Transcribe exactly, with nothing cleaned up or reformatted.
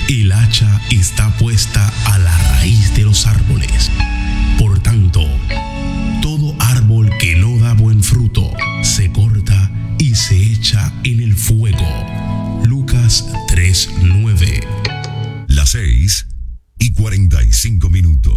El hacha está puesta a la raíz de los árboles. Por tanto, todo árbol que no da buen fruto se corta y se echa en el fuego. Lucas tres nueve. Las seis y cuarenta y cinco minutos.